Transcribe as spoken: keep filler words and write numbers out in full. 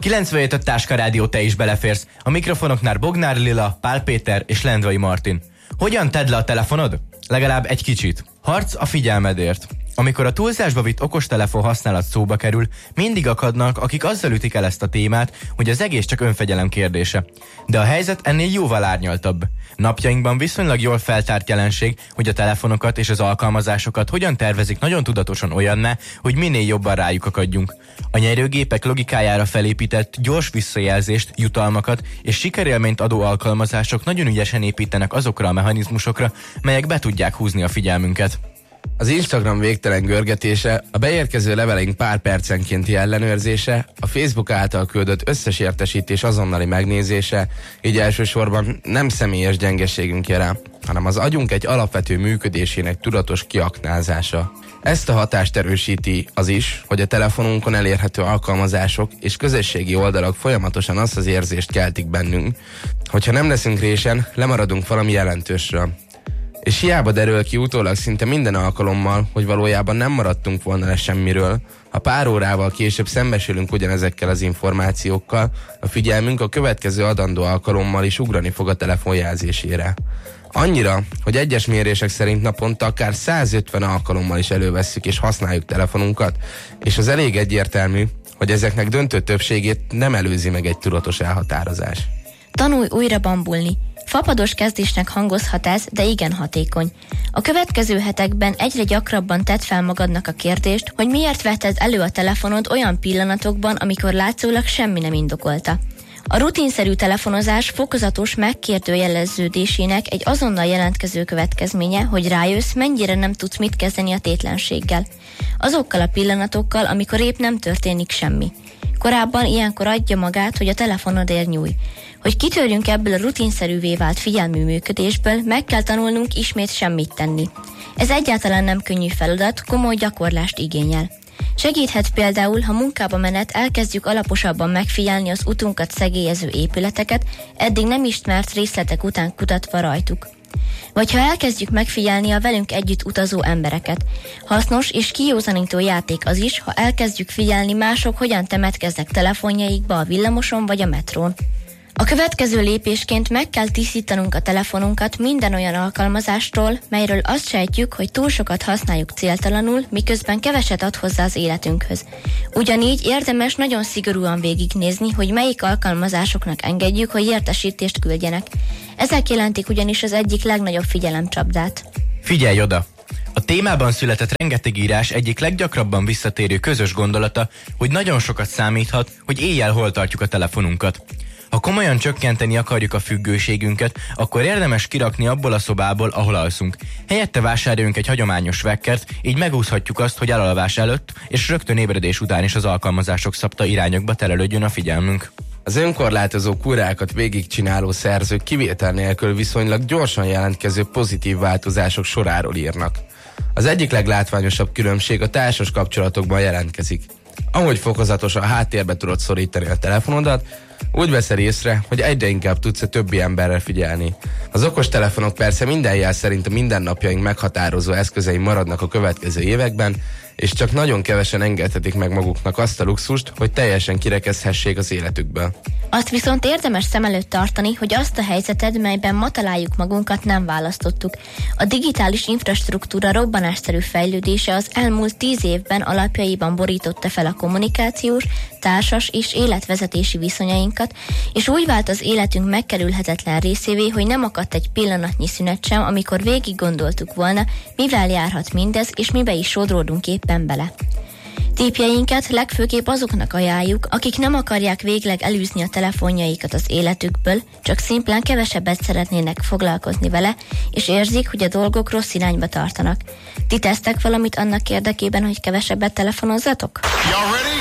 kilencvenhét Táska Rádió, te is beleférsz. A mikrofonoknál Bognár Lila, Pál Péter és Lendvai Martin. Hogyan tedd le a telefonod? Legalább egy kicsit. Harc a figyelmedért. Amikor a túlzásba vitt okostelefon használat szóba kerül, mindig akadnak, akik azzal ütik el ezt a témát, hogy az egész csak önfegyelem kérdése. De a helyzet ennél jóval árnyaltabb. Napjainkban viszonylag jól feltárt jelenség, hogy a telefonokat és az alkalmazásokat hogyan tervezik nagyon tudatosan olyanná, hogy minél jobban rájuk akadjunk. A nyerőgépek logikájára felépített gyors visszajelzést, jutalmakat és sikerélményt adó alkalmazások nagyon ügyesen építenek azokra a mechanizmusokra, melyek be tudják húzni a figyelmünket. Az Instagram végtelen görgetése, a beérkező leveleink pár percenkénti ellenőrzése, a Facebook által küldött összes értesítés azonnali megnézése, így elsősorban nem személyes gyengeségünk jele, hanem az agyunk egy alapvető működésének tudatos kiaknázása. Ezt a hatást erősíti az is, hogy a telefonunkon elérhető alkalmazások és közösségi oldalak folyamatosan azt az érzést keltik bennünk, hogyha nem leszünk résen, lemaradunk valami jelentősről. És hiába derül ki utólag szinte minden alkalommal, hogy valójában nem maradtunk volna le semmiről, ha pár órával később szembesülünk ugyanezekkel az információkkal, a figyelmünk a következő adandó alkalommal is ugrani fog a telefonjelzésére. Annyira, hogy egyes mérések szerint naponta akár százötven alkalommal is elővesszük és használjuk telefonunkat, és az elég egyértelmű, hogy ezeknek döntő többségét nem előzi meg egy tudatos elhatározás. Tanulj újra bambulni. Fapados kezdésnek hangozhat ez, de igen hatékony. A következő hetekben egyre gyakrabban tedd fel magadnak a kérdést, hogy miért vetted elő a telefonod olyan pillanatokban, amikor látszólag semmi nem indokolta. A rutinszerű telefonozás fokozatos megkérdőjeleződésének egy azonnal jelentkező következménye, hogy rájössz, mennyire nem tudsz mit kezdeni a tétlenséggel. Azokkal a pillanatokkal, amikor épp nem történik semmi. Korábban ilyenkor adja magát, hogy a telefonodért nyújj. Hogy kitörjünk ebből a rutinszerűvé vált figyelmű működésből, meg kell tanulnunk ismét semmit tenni. Ez egyáltalán nem könnyű feladat, komoly gyakorlást igényel. Segíthet például, ha munkába menet elkezdjük alaposabban megfigyelni az utunkat szegélyező épületeket, eddig nem ismert részletek után kutatva rajtuk. Vagy ha elkezdjük megfigyelni a velünk együtt utazó embereket. Hasznos és kijózanító játék az is, ha elkezdjük figyelni mások hogyan temetkeznek telefonjaikba a villamoson vagy a metrón. A következő lépésként meg kell tisztítanunk a telefonunkat minden olyan alkalmazástól, melyről azt sejtjük, hogy túl sokat használjuk céltalanul, miközben keveset ad hozzá az életünkhöz. Ugyanígy érdemes nagyon szigorúan végignézni, hogy melyik alkalmazásoknak engedjük, hogy értesítést küldjenek. Ezek jelentik ugyanis az egyik legnagyobb figyelemcsapdát. Figyelj oda! A témában született rengeteg írás egyik leggyakrabban visszatérő közös gondolata, hogy nagyon sokat számíthat, hogy éjjel hol tartjuk a telefonunkat. Ha komolyan csökkenteni akarjuk a függőségünket, akkor érdemes kirakni abból a szobából, ahol alszunk. Helyette vásároljunk egy hagyományos vekkert, így megúszhatjuk azt, hogy elalvás előtt és rögtön ébredés után is az alkalmazások szabta irányokba terelődjön a figyelmünk. Az önkorlátozó kurákat végigcsináló szerzők kivétel nélkül viszonylag gyorsan jelentkező pozitív változások soráról írnak. Az egyik leglátványosabb különbség a társas kapcsolatokban jelentkezik. Ahogy fokozatosan háttérbe tudod szorítani a telefonodat, úgy veszel észre, hogy egyre inkább tudsz a többi emberre figyelni. Az okostelefonok persze minden jel szerint a mindennapjaink meghatározó eszközei maradnak a következő években, és csak nagyon kevesen engedhetik meg maguknak azt a luxust, hogy teljesen kirekezhessék az életükből. Azt viszont érdemes szem előtt tartani, hogy azt a helyzetet, melyben ma találjuk magunkat, nem választottuk. A digitális infrastruktúra robbanásszerű fejlődése az elmúlt tíz évben alapjaiban borította fel a kommunikációs, társas és életvezetési viszonyainkat, és úgy vált az életünk megkerülhetetlen részévé, hogy nem akadt egy pillanatnyi szünet sem, amikor végig gondoltuk volna, mivel járhat mindez, és mibe is sodródunk éppen bele. Tippjeinket legfőképp azoknak ajánljuk, akik nem akarják végleg elűzni a telefonjaikat az életükből, csak szimplán kevesebbet szeretnének foglalkozni vele, és érzik, hogy a dolgok rossz irányba tartanak. Ti tesztek valamit annak érdekében, hogy kevesebbet telefonozzatok?